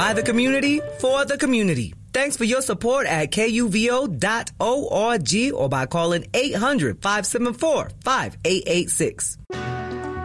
By the community, for the community. Thanks for your support at KUVO.org or by calling 800-574-5886.